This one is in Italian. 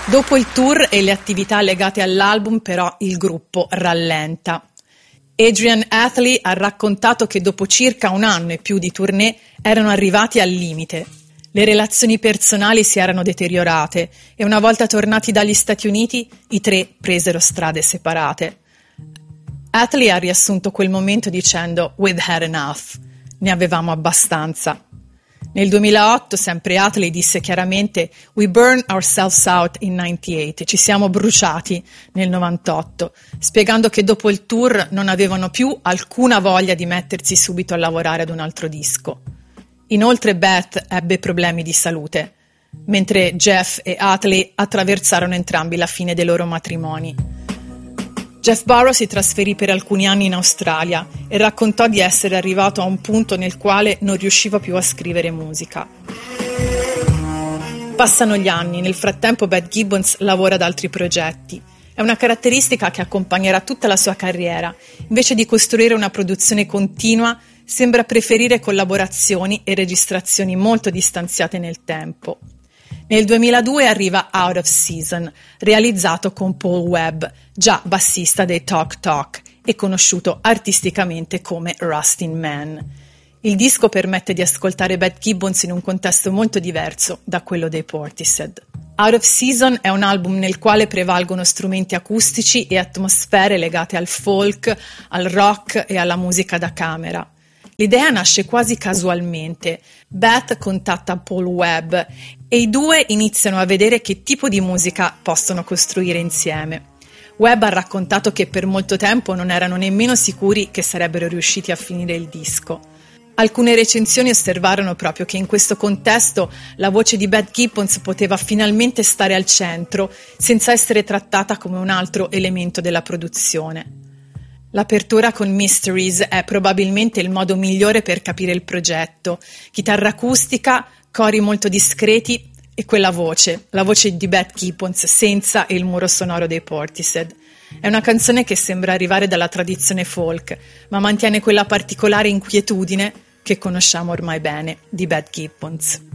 Dopo il tour e le attività legate all'album, però, il gruppo rallenta. Adrian Atley ha raccontato che dopo circa un anno e più di tournée erano arrivati al limite. Le relazioni personali si erano deteriorate e una volta tornati dagli Stati Uniti i tre presero strade separate. Atley ha riassunto quel momento dicendo "We've had enough", ne avevamo abbastanza. Nel 2008 sempre Atley disse chiaramente "We burned ourselves out in 98", ci siamo bruciati nel 98, spiegando che dopo il tour non avevano più alcuna voglia di mettersi subito a lavorare ad un altro disco. Inoltre Beth ebbe problemi di salute, mentre Jeff e Atley attraversarono entrambi la fine dei loro matrimoni. Jeff Barrow si trasferì per alcuni anni in Australia e raccontò di essere arrivato a un punto nel quale non riusciva più a scrivere musica. Passano gli anni, nel frattempo Beth Gibbons lavora ad altri progetti. È una caratteristica che accompagnerà tutta la sua carriera. Invece di costruire una produzione continua, sembra preferire collaborazioni e registrazioni molto distanziate nel tempo. Nel 2002 arriva Out of Season, realizzato con Paul Webb, già bassista dei Talk Talk e conosciuto artisticamente come Rustin Man. Il disco permette di ascoltare Beth Gibbons in un contesto molto diverso da quello dei Portishead. Out of Season è un album nel quale prevalgono strumenti acustici e atmosfere legate al folk, al rock e alla musica da camera. L'idea nasce quasi casualmente. Beth contatta Paul Webb e i due iniziano a vedere che tipo di musica possono costruire insieme. Webb ha raccontato che per molto tempo non erano nemmeno sicuri che sarebbero riusciti a finire il disco. Alcune recensioni osservarono proprio che in questo contesto la voce di Beth Gibbons poteva finalmente stare al centro, senza essere trattata come un altro elemento della produzione. L'apertura con Mysteries è probabilmente il modo migliore per capire il progetto. Chitarra acustica, cori molto discreti e quella voce, la voce di Beth Gibbons senza il muro sonoro dei Portishead. È una canzone che sembra arrivare dalla tradizione folk, ma mantiene quella particolare inquietudine che conosciamo ormai bene di Beth Gibbons.